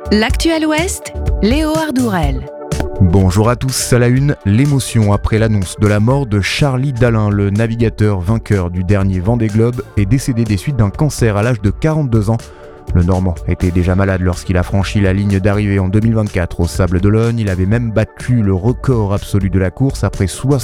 L'Actuel Ouest, Léo Ardourel. Bonjour à tous, à la une, l'émotion après l'annonce de la mort de Charlie Dalin, le navigateur vainqueur du dernier Vendée Globe, est décédé des suites d'un cancer à l'âge de 42 ans. Le Normand était déjà malade lorsqu'il a franchi la ligne d'arrivée en 2024 au Sables d'Olonne. Il avait même battu le record absolu de la course après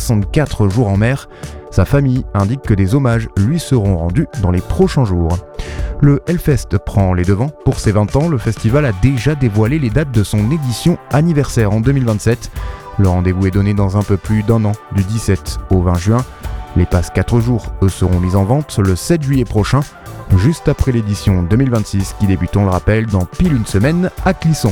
64 jours en mer. Sa famille indique que des hommages lui seront rendus dans les prochains jours. Le Hellfest prend les devants. Pour ses 20 ans, le festival a déjà dévoilé les dates de son édition anniversaire en 2027. Le rendez-vous est donné dans un peu plus d'un an, du 17 au 20 juin. Les passes 4 jours, eux, seront mises en vente le 7 juillet prochain, juste après l'édition 2026 qui débute, on le rappelle, dans pile une semaine à Clisson.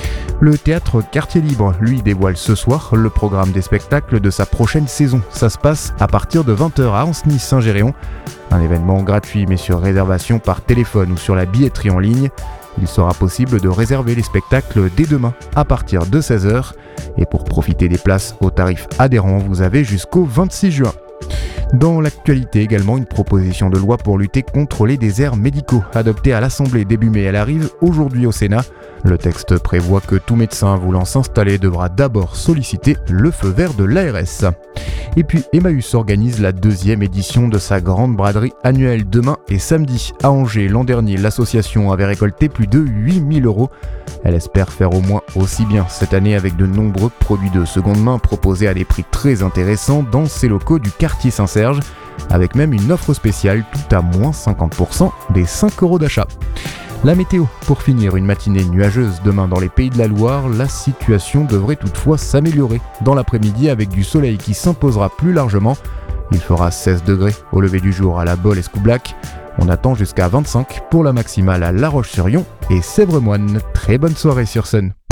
Le théâtre Quartier Libre, lui, dévoile ce soir le programme des spectacles de sa prochaine saison. Ça se passe à partir de 20h à Ancenis-Saint-Géréon. Un événement gratuit mais sur réservation par téléphone ou sur la billetterie en ligne. Il sera possible de réserver les spectacles dès demain à partir de 16h. Et pour profiter des places au tarif adhérent, vous avez jusqu'au 26 juin. Dans l'actualité également, une proposition de loi pour lutter contre les déserts médicaux, adoptée à l'Assemblée début mai. Elle arrive aujourd'hui au Sénat. Le texte prévoit que tout médecin voulant s'installer devra d'abord solliciter le feu vert de l'ARS. Et puis Emmaüs organise la 2e édition de sa grande braderie annuelle demain et samedi. À Angers, l'an dernier, l'association avait récolté plus de 8 000 €. Elle espère faire au moins aussi bien cette année avec de nombreux produits de seconde main proposés à des prix très intéressants dans ses locaux du quartier Saint-Serge, avec même une offre spéciale tout à moins 50% des 5 € d'achat. La météo, pour finir, une matinée nuageuse demain dans les Pays de la Loire. La situation devrait toutefois s'améliorer dans l'après-midi avec du soleil qui s'imposera plus largement. Il fera 16 degrés au lever du jour à La Baule-Escoublac. On attend jusqu'à 25 pour la maximale à La Roche-sur-Yon et Sèvres-Moine. Très bonne soirée sur Sun.